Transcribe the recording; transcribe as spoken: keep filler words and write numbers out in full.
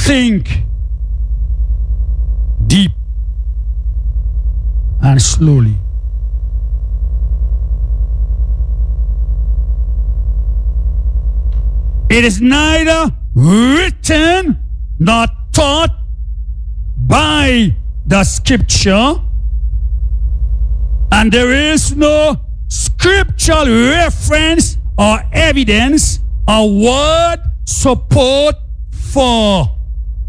think deep and slowly. It is neither written nor taught by the scripture, and there is no scriptural reference or evidence or word support for